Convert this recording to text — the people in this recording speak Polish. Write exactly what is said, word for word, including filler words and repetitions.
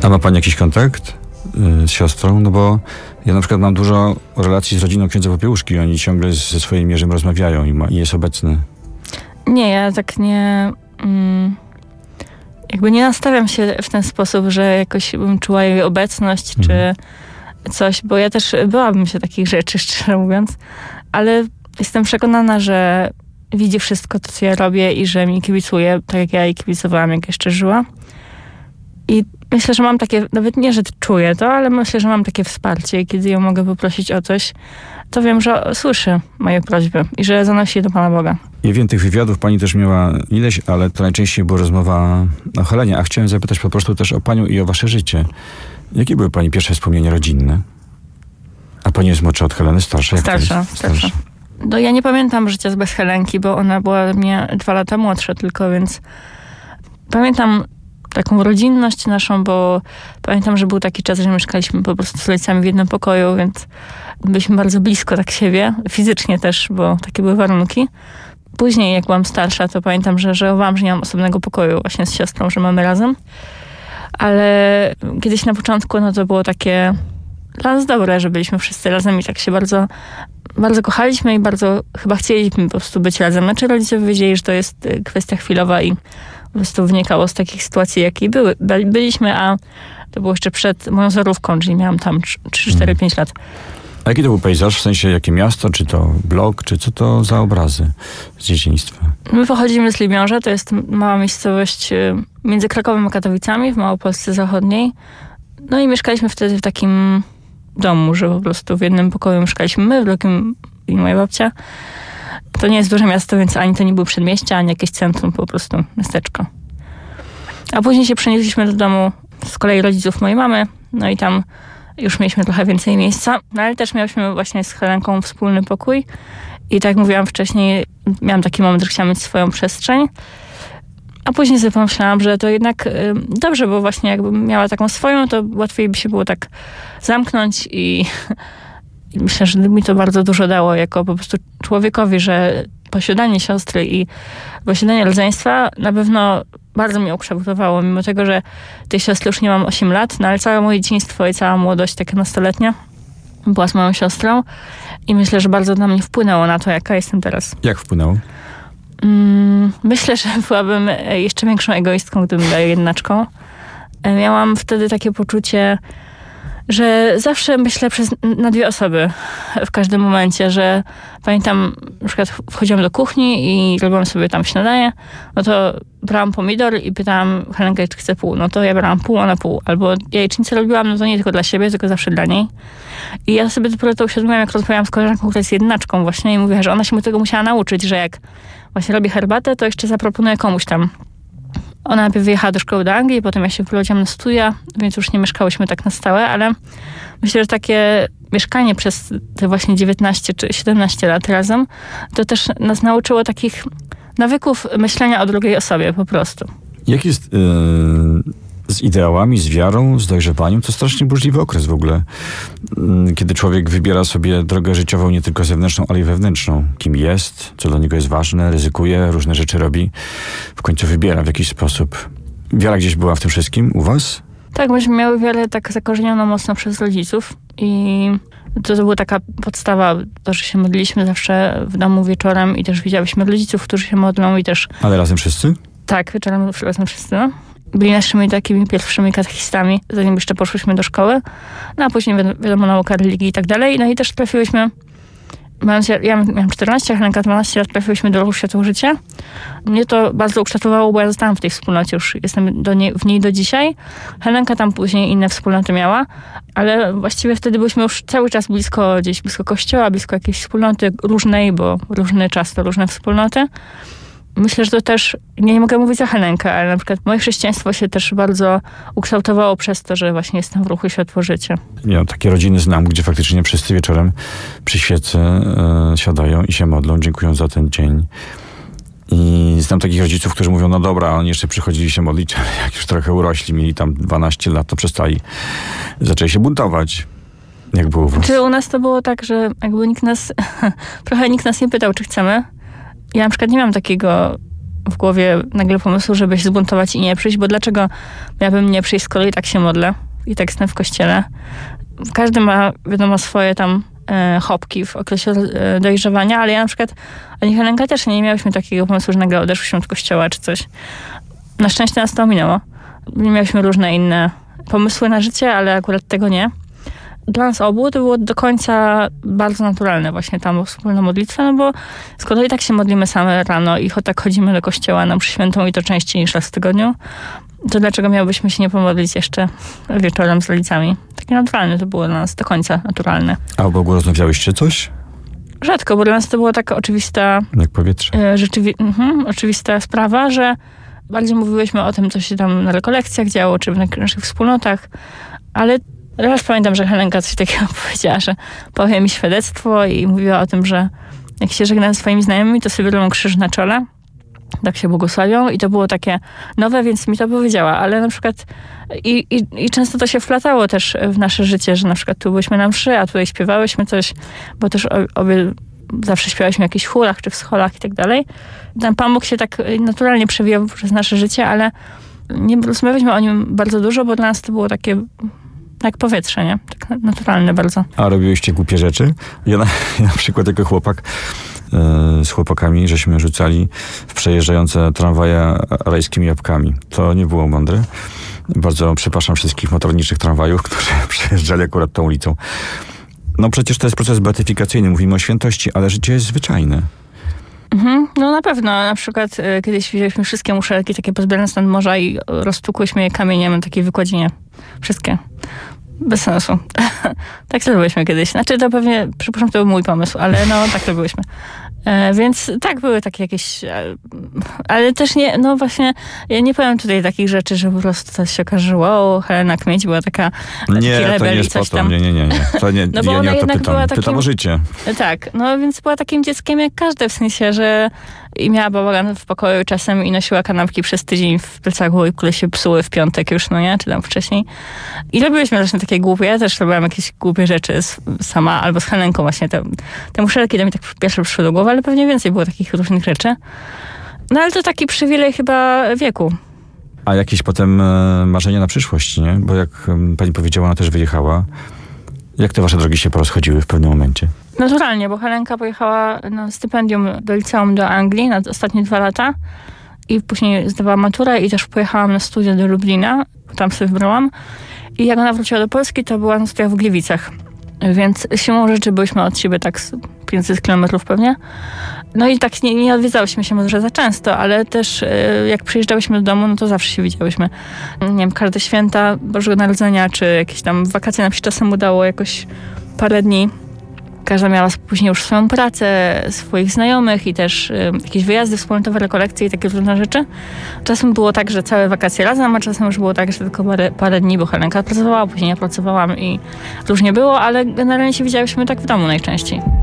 A ma pani jakiś kontakt y, z siostrą? No bo ja na przykład mam dużo relacji z rodziną księdza Popiełuszki. Oni ciągle ze swoim mierzem rozmawiają i, ma, i jest obecny. Nie, ja tak nie... Mm, jakby nie nastawiam się w ten sposób, że jakoś bym czuła jej obecność, mhm. czy coś, bo ja też bałabym się takich rzeczy, szczerze mówiąc. Ale jestem przekonana, że widzi wszystko to, co ja robię i że mi kibicuje, tak jak ja jej kibicowałam, jak jeszcze żyła. I myślę, że mam takie, nawet nie, że czuję to, ale myślę, że mam takie wsparcie i kiedy ją mogę poprosić o coś, to wiem, że słyszy moje prośby i że zanosi je do Pana Boga. Ja wiem, tych wywiadów pani też miała ileś, ale to najczęściej była rozmowa o Helenie. A chciałem zapytać po prostu też o panią i o wasze życie. Jakie były pani pierwsze wspomnienia rodzinne? A pani jest młodsza od Heleny? Starsza? Jak starsza, starsza. No ja nie pamiętam życia bez Helenki, bo ona była mnie dwa lata młodsza tylko, więc pamiętam taką rodzinność naszą, bo pamiętam, że był taki czas, że mieszkaliśmy po prostu z rodzicami w jednym pokoju, więc byliśmy bardzo blisko tak siebie, fizycznie też, bo takie były warunki. Później, jak byłam starsza, to pamiętam, że żałowałam, że nie mam osobnego pokoju właśnie z siostrą, że mamy razem. Ale kiedyś na początku, no to było takie dla nas dobre, że byliśmy wszyscy razem i tak się bardzo, bardzo kochaliśmy i bardzo chyba chcieliśmy po prostu być razem. Znaczy rodzice wiedzieli, że to jest kwestia chwilowa i po prostu wynikało z takich sytuacji, jakie były. Byliśmy, a to było jeszcze przed moją zorówką, czyli miałam tam trzy, cztery, pięć lat. A jaki to był pejzaż? W sensie jakie miasto? Czy to blok? Czy co to za obrazy z dzieciństwa? My pochodzimy z Libiąża. To jest mała miejscowość między Krakowem a Katowicami w Małopolsce Zachodniej. No i mieszkaliśmy wtedy w takim domu, że po prostu w jednym pokoju mieszkaliśmy my, w drugim i moja babcia. To nie jest duże miasto, więc ani to nie było przedmieścia, ani jakieś centrum, po prostu miasteczko. A później się przenieśliśmy do domu z kolei rodziców mojej mamy, no i tam już mieliśmy trochę więcej miejsca, no ale też miałyśmy właśnie z Helenką wspólny pokój i tak jak mówiłam wcześniej, miałam taki moment, że chciałam mieć swoją przestrzeń, a później sobie pomyślałam, że to jednak y, dobrze, bo właśnie jakbym miała taką swoją, to łatwiej by się było tak zamknąć i, i myślę, że mi to bardzo dużo dało jako po prostu człowiekowi, że posiadanie siostry i posiadanie rodzeństwa na pewno bardzo mnie ukształtowało, mimo tego, że tej siostry już nie mam osiem lat, no ale całe moje dzieciństwo i cała młodość taka nastoletnia była z moją siostrą i myślę, że bardzo na mnie wpłynęło na to, jaka jestem teraz. Jak wpłynęło? Mm, myślę, że byłabym jeszcze większą egoistką, gdybym była jednaczką. Miałam wtedy takie poczucie, że zawsze myślę przez, na dwie osoby w każdym momencie, że pamiętam, na przykład wchodziłam do kuchni i robiłam sobie tam śniadanie, no to brałam pomidor i pytałam Helenkę, czy chce pół. No to ja brałam pół, ona pół. Albo jajecznicę robiłam, no to nie tylko dla siebie, tylko zawsze dla niej. I ja sobie dopiero to uświadomiłam, jak rozmawiałam z koleżanką, która jest jednaczką właśnie i mówiła, że ona się tego musiała nauczyć, że jak właśnie robi herbatę, to jeszcze zaproponuję komuś tam. Ona najpierw wyjechała do szkoły do Anglii, potem ja się wyprowadziłam na studia, więc już nie mieszkałyśmy tak na stałe, ale myślę, że takie mieszkanie przez te właśnie dziewiętnaście czy siedemnaście lat razem, to też nas nauczyło takich nawyków myślenia o drugiej osobie po prostu. Jak jest yy, z ideałami, z wiarą, z dojrzewaniem? To strasznie burzliwy okres w ogóle, yy, kiedy człowiek wybiera sobie drogę życiową nie tylko zewnętrzną, ale i wewnętrzną. Kim jest, co dla niego jest ważne, ryzykuje, różne rzeczy robi. W końcu wybiera w jakiś sposób. Wiara gdzieś była w tym wszystkim u was? Tak, myśmy miały wiarę tak zakorzenioną mocno przez rodziców i to, to była taka podstawa, to, że się modliliśmy zawsze w domu wieczorem i też widziałyśmy rodziców, którzy się modlą i też... Ale razem wszyscy? Tak, wieczorem razem wszyscy, no. Byli naszymi takimi pierwszymi katechistami, zanim jeszcze poszłyśmy do szkoły, no a później wiadomo nauka religii i tak dalej, no i też trafiłyśmy, ja miałam czternaście, Helenka dwanaście lat, trafiłyśmy do ruchu Światło Życie. Mnie to bardzo ukształtowało, bo ja zostałam w tej wspólnocie, już jestem do niej, w niej do dzisiaj. Helenka tam później inne wspólnoty miała, ale właściwie wtedy byliśmy już cały czas blisko gdzieś, blisko kościoła, blisko jakiejś wspólnoty różnej, bo różny czas to różne wspólnoty. Myślę, że to też, nie, nie mogę mówić za Helenkę, ale na przykład moje chrześcijaństwo się też bardzo ukształtowało przez to, że właśnie jestem w ruchu Światło Życie. Ja takie rodziny znam, gdzie faktycznie wszyscy wieczorem przy świecy e, siadają i się modlą, dziękują za ten dzień. I znam takich rodziców, którzy mówią, no dobra, oni jeszcze przychodzili się modlić, ale jak już trochę urośli, mieli tam dwanaście lat, to przestali, zaczęli się buntować. Jak było u was? Czy u nas to było tak, że jakby nikt nas, trochę nikt nas nie pytał, czy chcemy. Ja na przykład nie mam takiego w głowie nagle pomysłu, żeby się zbuntować i nie przyjść, bo dlaczego miałabym nie przyjść, skoro i tak się modlę i tak jestem w kościele. Każdy ma, wiadomo, swoje tam e, hopki w okresie e, dojrzewania, ale ja na przykład, ani Helenka też nie miałyśmy takiego pomysłu, że nagle odeszłyśmy od kościoła czy coś. Na szczęście nas to ominęło. Miałyśmy różne inne pomysły na życie, ale akurat tego nie. Dla nas obu to było do końca bardzo naturalne właśnie tam wspólna modlitwa, no bo skoro i tak się modlimy same rano i cho- tak chodzimy do kościoła na mszę świętą i to częściej niż raz w tygodniu, to dlaczego miałbyśmy się nie pomodlić jeszcze wieczorem z rodzicami? Takie naturalne to było dla nas do końca naturalne. A o Bogu rozmawiałyście coś? Rzadko, bo dla nas to była taka oczywista, Jak powietrze. e, rzeczywi- mhm, oczywista sprawa, że bardziej mówiłyśmy o tym, co się tam na rekolekcjach działo, czy w na- naszych wspólnotach, ale raz pamiętam, że Helenka coś takiego powiedziała, że powie mi świadectwo i mówiła o tym, że jak się żegna ze swoimi znajomymi, to sobie robią krzyż na czole, tak się błogosławią i to było takie nowe, więc mi to powiedziała, ale na przykład i, i, i często to się wplatało też w nasze życie, że na przykład tu byliśmy na mszy, a tutaj śpiewałyśmy coś, bo też obie zawsze śpiewałyśmy w jakichś chórach czy w scholach i tak dalej. Ten Pan Bóg się tak naturalnie przewijał przez nasze życie, ale nie rozmawialiśmy o nim bardzo dużo, bo dla nas to było takie jak powietrze, nie? Tak naturalne bardzo. A robiłyście głupie rzeczy? Ja na, ja na przykład jako chłopak e, z chłopakami, żeśmy rzucali w przejeżdżające tramwaje rajskimi jabłkami. To nie było mądre. Bardzo przepraszam wszystkich motorniczych tramwajów, którzy przejeżdżali akurat tą ulicą. No przecież to jest proces beatyfikacyjny. Mówimy o świętości, ale życie jest zwyczajne. Mhm, no na pewno. Na przykład y, kiedyś wzięliśmy wszystkie muszelki takie pozbierane z morza i roztłukłyśmy je kamieniem na takiej wykładzinie. Wszystkie. Bez sensu. Tak zrobiłyśmy kiedyś. Znaczy to pewnie, przypuszczam, to był mój pomysł, ale no tak robiłyśmy. E, więc tak, były takie jakieś... E, ale też nie, no właśnie, ja nie powiem tutaj takich rzeczy, że po prostu to się okazało, o, Helena Kmieć była taka... Nie, taki to nie rebel i jest po coś to. tam. Nie, nie, nie. nie. To nie, No bo ja ona nie o to jednak pytam. była Pytam takim- o życie. Tak, no więc była takim dzieckiem jak każde, w sensie, że i miała bałagan w pokoju czasem i nosiła kanapki przez tydzień w plecaku, które się psuły w piątek już, no nie, czy tam wcześniej. I robiłyśmy właśnie takie głupie, ja też robiłam jakieś głupie rzeczy z, sama, albo z Helenką właśnie, te, te muszelki to mi tak pierwsze przyszły do głowy, ale pewnie więcej było takich różnych rzeczy. No ale to taki przywilej chyba wieku. A jakieś potem e, marzenia na przyszłość, nie? Bo jak em, pani powiedziała, ona też wyjechała. Jak te wasze drogi się porozchodziły w pewnym momencie? Naturalnie, bo Helenka pojechała na stypendium do liceum do Anglii na ostatnie dwa lata i później zdawała maturę i też pojechałam na studia do Lublina, tam sobie wybrałam. I jak ona wróciła do Polski, to była na studiach w Gliwicach. Więc siłą rzeczy byliśmy od siebie tak z pięćset kilometrów pewnie. No i tak nie, nie odwiedzałyśmy się może za często, ale też y, jak przyjeżdżałyśmy do domu, no to zawsze się widziałyśmy. Nie wiem, każde święta Bożego Narodzenia, czy jakieś tam wakacje nam się czasem udało jakoś parę dni. Każda miała później już swoją pracę, swoich znajomych i też y, jakieś wyjazdy wspólnotowe, rekolekcje i takie różne rzeczy. Czasem było tak, że całe wakacje razem, a czasem już było tak, że tylko parę, parę dni, bo Helenka pracowała, później ja pracowałam i różnie było, ale generalnie się widziałyśmy tak w domu najczęściej.